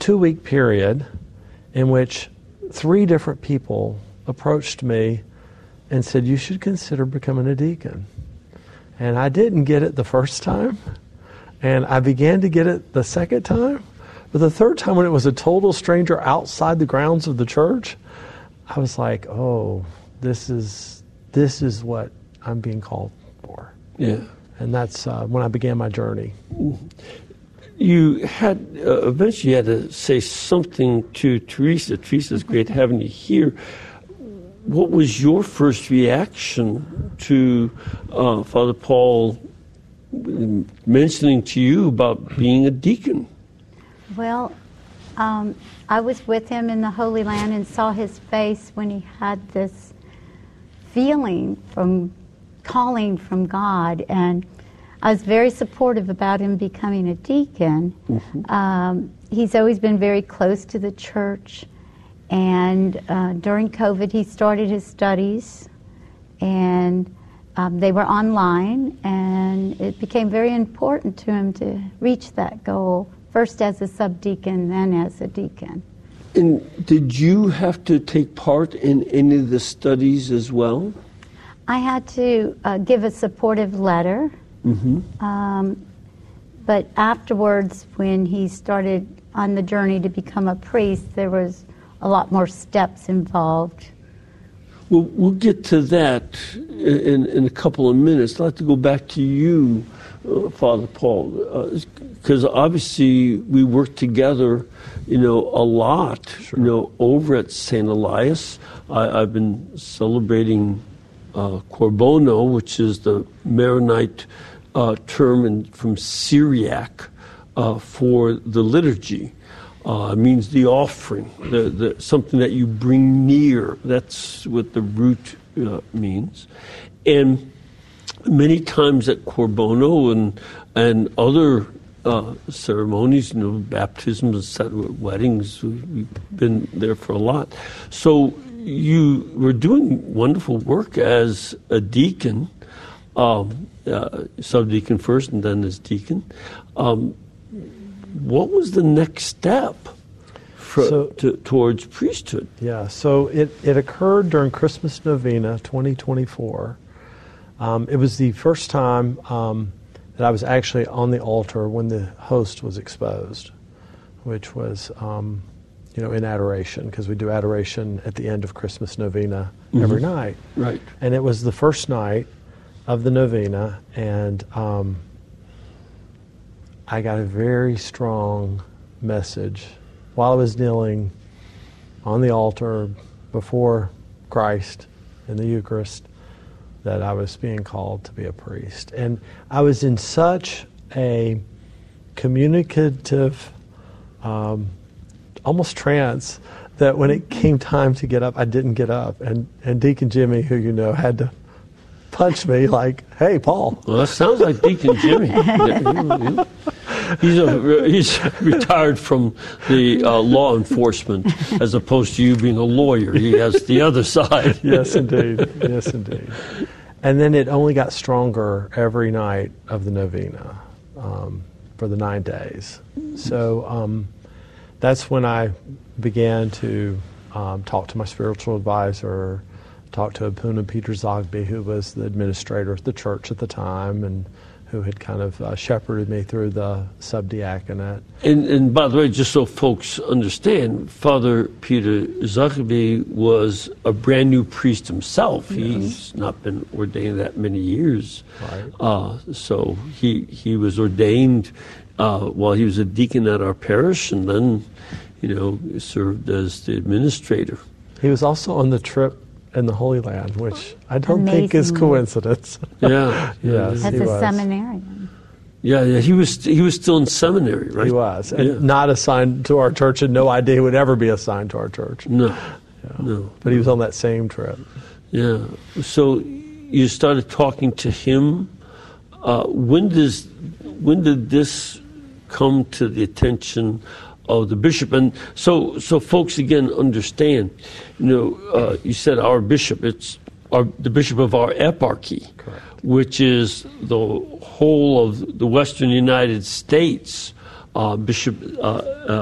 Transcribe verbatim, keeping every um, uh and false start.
two-week period in which three different people approached me and said, you should consider becoming a deacon. And I didn't get it the first time, and I began to get it the second time. But the third time, when it was a total stranger outside the grounds of the church, I was like, oh, this is this is what I'm being called for. Yeah. And that's uh, when I began my journey. You had, uh, eventually you had to say something to Teresa. Teresa's great having you here. What was your first reaction to uh, Father Paul mentioning to you about being a deacon? Well, um, I was with him in the Holy Land and saw his face when he had this feeling from calling from God, and I was very supportive about him becoming a deacon. Mm-hmm. Um, he's always been very close to the church. And uh, during COVID, he started his studies, and um, they were online, and it became very important to him to reach that goal, first as a subdeacon, then as a deacon. And did you have to take part in any of the studies as well? I had to uh, give a supportive letter, mm-hmm. um, but afterwards, when he started on the journey to become a priest, there was a lot more steps involved. Well, we'll get to that in, in a couple of minutes. I'd like to go back to you, uh, Father Paul, because uh, obviously we work together, you know, a lot, sure. you know, over at Saint Elias. I, I've been celebrating uh, Cor Bono, which is the Maronite uh, term in, from Syriac uh, for the liturgy. Uh, it means the offering, the, the, something that you bring near. That's what the root uh, means. And many times at Cor Bono and, and other uh, ceremonies, you know, baptisms, weddings, we've been there for a lot. So you were doing wonderful work as a deacon, um, uh, subdeacon first and then as deacon. Um, What was the next step for, so, to, towards priesthood? Yeah, so it, it occurred during Christmas Novena twenty twenty-four. Um, it was the first time um, that I was actually on the altar when the host was exposed, which was, um, you know, in adoration, because we do adoration at the end of Christmas Novena mm-hmm. every night. Right. And it was the first night of the Novena, and Um, I got a very strong message while I was kneeling on the altar before Christ in the Eucharist that I was being called to be a priest. And I was in such a communicative, um, almost trance, that when it came time to get up, I didn't get up. And, and Deacon Jimmy, who you know, had to punch me like, hey, Paul. Well, that sounds like Deacon Jimmy. He's a, he's retired from the uh, law enforcement as opposed to you being a lawyer. He has the other side. Yes, indeed. Yes, indeed. And then it only got stronger every night of the novena um, for the nine days. So um, that's when I began to um, talk to my spiritual advisor, talk to Abuna Peter Zogby, who was the administrator of the church at the time, and who had kind of uh, shepherded me through the subdiaconate. And, and by the way, just so folks understand, Father Peter Zogby was a brand new priest himself. Yes. He's not been ordained that many years. Right. Uh, so he he was ordained uh, while he was a deacon at our parish, and then, you know, served as the administrator. He was also on the trip in the Holy Land, which I don't Amazing. think is coincidence. Yeah, yes, as he a was. seminarian. Yeah, yeah, he was he was still in seminary, right? He was, and yeah. not assigned to our church, and no idea he would ever be assigned to our church. No, yeah. no. But he was on that same trip. Yeah. So you started talking to him. Uh, when does when did this come to the attention of the bishop? And so, so folks again understand. You know, uh, you said our bishop. It's our, the bishop of our eparchy, correct, which is the whole of the Western United States. Uh, Bishop uh, uh,